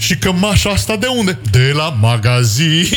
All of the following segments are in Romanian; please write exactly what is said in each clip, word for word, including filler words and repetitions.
Și cămașa asta de unde? De la magazin.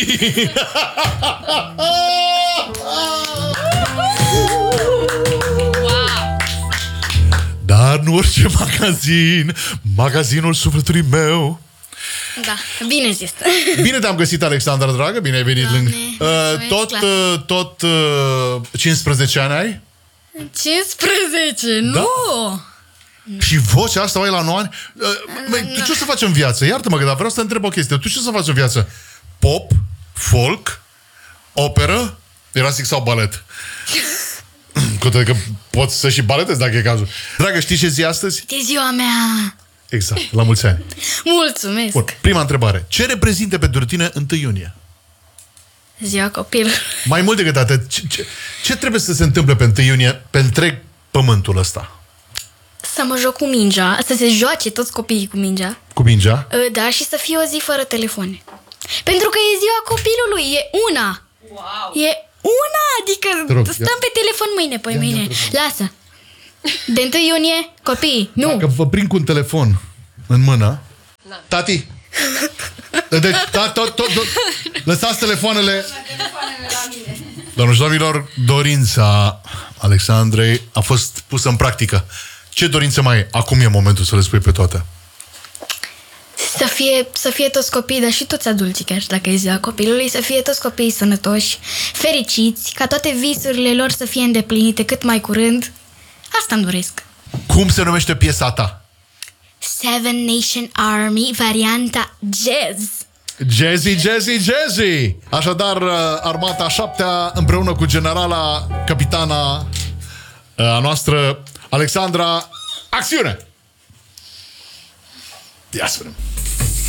Dar nu orice magazin, magazinul sufletului meu. Da, bine zis. Bine te-am găsit, Alexandra, dragă, bine ai venit. Doamne, lângă. Uh, tot, uh, tot uh, cincisprezece ani ai? cincisprezece, nu! Da. Și vocea asta o ai la nouă ani? Uh, măi, tu ce o să faci în viață? Iartă-mă, că dar vreau să te întreb o chestie. Tu ce o să faci în viață? Pop? Folk? Operă? Erastic sau balet? Cu toate că poți să și baletezi dacă e cazul. Dragă, știi ce zi astăzi? E ziua mea! Exact, la mulți ani. Mulțumesc! Bun, prima întrebare. Ce reprezintă pentru tine întâi iunie? Ziua copil. Mai mult decât atât, ce, ce, ce trebuie să se întâmple pe întâi iunie pe întreg pământul ăsta? Să mă joc cu mingea, să se joace toți copiii cu mingea. Cu mingea? Da, și să fie o zi fără telefoane. Pentru că e ziua copilului, e una. Wow. E una, adică rog, stăm ia. pe telefon mâine, păi Ia, mâine. ia, Lasă. De întâi iunie, copii, nu. Dacă vă prind cu un telefon în mână, na. Tati, deci, da, tot, tot, tot, lăsați telefoanele. Doamne și domnilor, dorința Alexandrei a fost pusă în practică. Ce dorință mai e? Acum e momentul să le spui pe toate. Să fie, să fie toți copiii, dar și toți adulții, chiar și dacă e ziua copilului, să fie toți copiii sănătoși, fericiți, ca toate visurile lor să fie îndeplinite cât mai curând. Asta îmi doresc. Cum se numește piesa ta? Seven Nation Army, varianta jazz. Jazzy, jazzy, jazzy! Așadar, armata a șaptea, împreună cu generala, capitana a noastră, Alexandra, acțiune! Ia spune-mi.